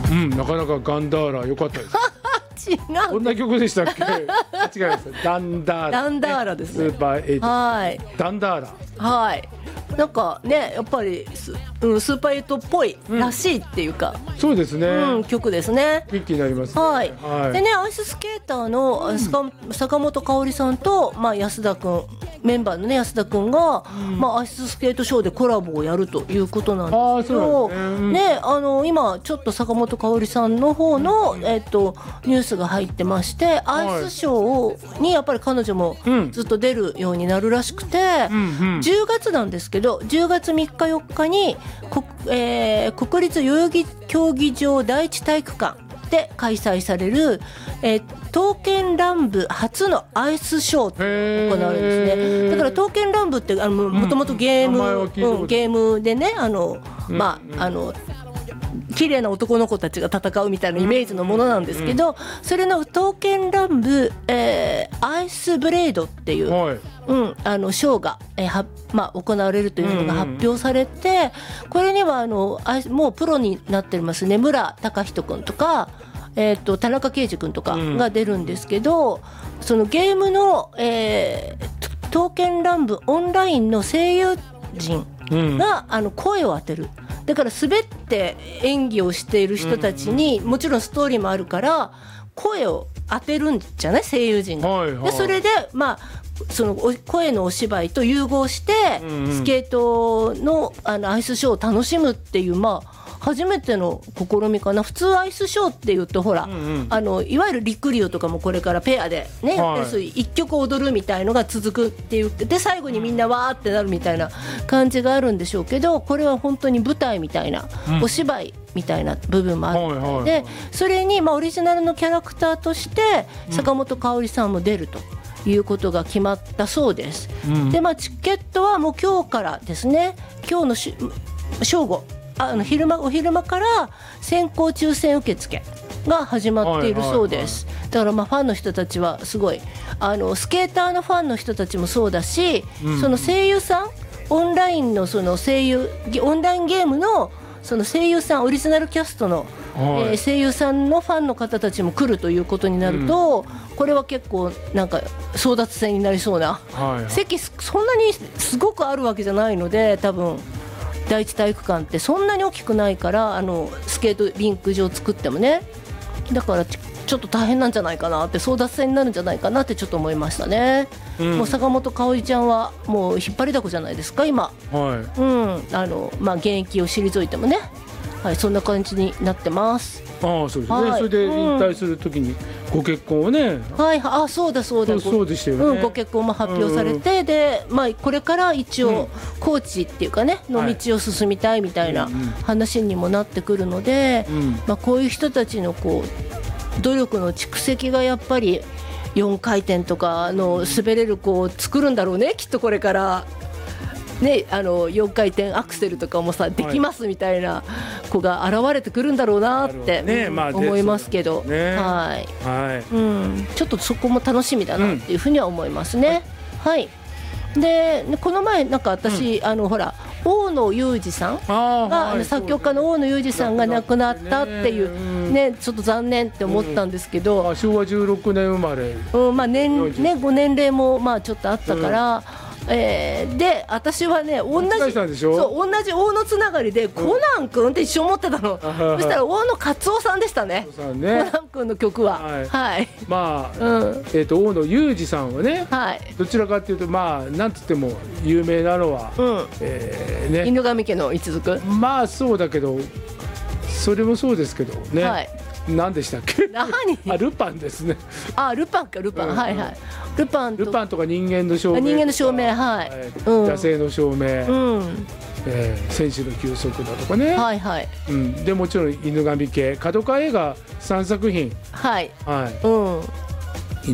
うん、なかなかガンダーラ良かったです。 違う。 こんな曲でしたっけ？違います。ダンダーラ、 ダンダーラですね。 スーパーエイト。 はい。 ダンダーラ。 はい。なんかね、やっぱりスーパーエイトっぽいらしいっていうか、 そうですね、 曲ですね。 元気になりますね。 はい。でね、アイススケーターの坂本香織さんと、安田君、メンバーのね安田君が、アイススケートショーでコラボをやるということなんですけど、ね、今ちょっと坂本香織さんの方の、ニュースが入ってまして、アイスショーにやっぱり彼女もずっと出るようになるらしくて、10月なんですけど、10月3日4日に国立代々木競技場第一体育館で開催される、刀剣乱舞初のアイスショーと行われるんですね。だから刀剣乱舞ってもともとゲームでね、綺麗な男の子たちが戦うみたいなイメージのものなんですけど、それの刀剣乱舞、アイスブレードっていう、ショーが、行われるというのが発表されて、これにはもうプロになってますね、村隆人君とか、田中圭司君とかが出るんですけど、そのゲームの、刀剣乱舞オンラインの声優陣が、声を当てる。だから滑って演技をしている人たちに、もちろんストーリーもあるから声を当てるんじゃない、声優陣が。でそれでその声のお芝居と融合して、スケートの、アイスショーを楽しむっていう、初めての試みかな。普通アイスショーっていうとほら、いわゆるリクリューとかもこれからペアでね、一曲踊るみたいのが続くって言って、で最後にみんなわーってなるみたいな感じがあるんでしょうけど、これは本当に舞台みたいな、お芝居みたいな部分もあるので、それにオリジナルのキャラクターとして坂本香織さんも出るということが決まったそうです。でチケットはもう今日からですね、今日の正午、お昼間から先行抽選受付が始まっているそうです。だからファンの人たちはすごい、スケーターのファンの人たちもそうだし、その声優さん、オンラインのそのオンラインゲームのその声優さん、オリジナルキャストの、声優さんのファンの方たちも来るということになると、これは結構なんか争奪戦になりそうな、席そんなにすごくあるわけじゃないので、多分第一体育館ってそんなに大きくないから、スケートリンク場作ってもね、だからちょっと大変なんじゃないかなって、争奪戦になるんじゃないかなってちょっと思いましたね。もう坂本香織ちゃんはもう引っ張りだこじゃないですか今。現役を退いてもね、そんな感じになってます。 そうですね。それで引退するときにご結婚をね、 そうだそうでしたよね。 ご結婚も発表されて、でこれから一応コーチっていうかね、の道を進みたいみたいな話にもなってくるので、こういう人たちのこう努力の蓄積がやっぱり4回転とかの滑れる子を作るんだろうね、きっとこれからね、4回転アクセルとかもさできますみたいな子が現れてくるんだろうなって思いますけど、ちょっとそこも楽しみだなっていうふうには思いますね。でこの前なんか私、ほら大野裕二さんが、作曲家の大野裕二さんが亡くなったっていうね、ちょっと残念って思ったんですけど、 昭和16年生まれ、 ご年齢もちょっとあったから、で私はね同じ大野つながりで、コナン君って一緒思ってたの。そしたら大野勝夫さんでしたね、コナン君の曲は。 大野裕二さんはね、どちらかというとなんつっても有名なのは、 犬神家の一族。 そうだけど、それもそうですけどね、何でしたっけ？ルパンですね。 ルパンか、ルパン、ルパンとか人間の証明、野生の証明、戦士の休息だとかね、でもちろん犬神家、角川映画3作品、